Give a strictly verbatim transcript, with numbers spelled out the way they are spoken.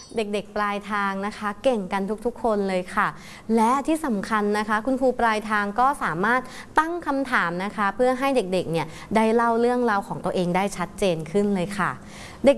เด็กๆปลายทางนะคะเก่งกันทุกๆคนเลยค่ะและที่สำคัญนะคะคุณครูปลายทางก็สามารถตั้งคำถามนะคะเพื่อให้เด็กๆเนี่ยได้เล่าเรื่องราวของตัวเองได้ชัดเจนขึ้นเลยค่ะ